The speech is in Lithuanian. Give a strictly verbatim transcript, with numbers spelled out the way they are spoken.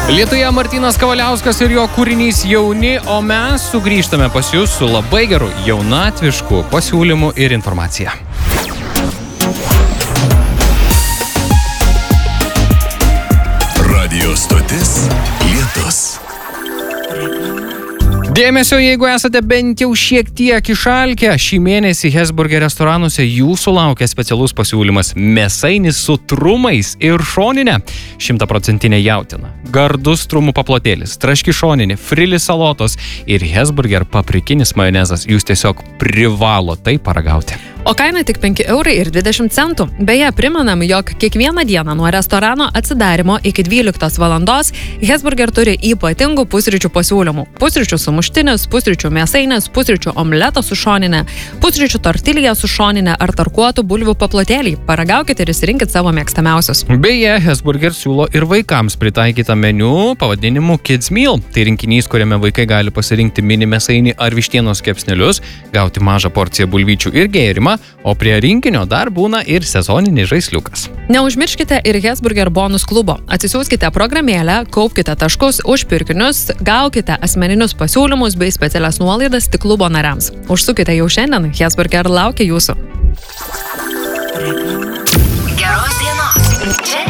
Lietuje Martynas Kavaliauskas ir jo kūrinys Jauni, o mes sugrįžtame pas jūs su labai geru jaunatvišku pasiūlymu ir informacija. Radio stotis Lietus. Dėmesio, jeigu esate bent jau šiek tiek išalkę, šį mėnesį Hesburger restoranuose jūsų laukia specialus pasiūlymas mėsainis su trumais ir šoninė. Šimtaprocentinė jautina, gardus trumų paplotėlis, traški šoninė, frili salotos ir Hesburger paprikinis majonezas. Jūs tiesiog privalo tai paragauti. O kaina tik penki eurai ir dvidešimt centų. Beje, primenam, jog kiekvieną dieną nuo restorano atsidarimo iki dvyliktos valandos Hesburger turi ypatingų pusryčių pasiūlymų. Pusryčių sumuštinis, pusryčių mėsainis, pusryčių omletas su šoninė, pusryčių tortilija su šoninė ar tarkuotų bulvių paplotėliai. Paragaukite ir įsirinkit savo mėgstamiausius. Beje, Hesburger siūlo ir vaikams pritaikytą meniu pavadinimu Kids Meal. Tai rinkinys, kuriame vaikai gali pasirinkti mini mėsainį ar vištienos kepsnelius, gauti mažą porciją bulvyčių ir gėrimą, o prie rinkinio dar būna ir sezoninis žaisliukas. Neužmirškite ir Hesburger bonus klubo. Atsisiųskite programėlę, kaupkite taškus už pirkinius, gaukite asmeninius pasiūlymus bei specialias nuolaidas tik klubo nariams. Užsukite jau šiandien, Hesburger laukia jūsų. Geros dienos. Čia